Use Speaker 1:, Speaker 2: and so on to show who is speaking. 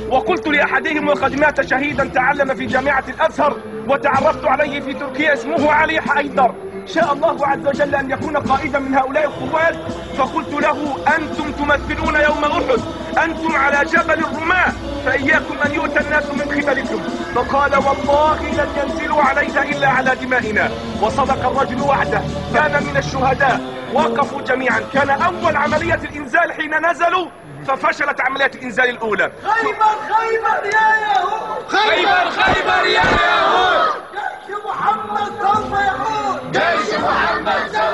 Speaker 1: وقلت لأحدهم وقد مات شهيدا تعلم في جامعة الأزهر وتعرفت عليه في تركيا اسمه علي حيدر، شاء الله عز وجل أن يكون قائدا من هؤلاء القوات، فقلت له أنتم تمثلون يوم أحد، أنتم على جبل الرماة، فإياكم أن يؤتى الناس من قبلكم. فقال والله لن ينزلوا علينا إلا على دمائنا. وصدق الرجل وعده، كان من الشهداء. وقفوا جميعا، كان أول عملية الإنزال حين نزلوا، ففشلت عملية الإنزال الأولى.
Speaker 2: خيبر خيبر يا يهود،
Speaker 3: خيبر خيبر يا يهود،
Speaker 2: جيش محمد سوف يعود،
Speaker 3: جيش محمد سوف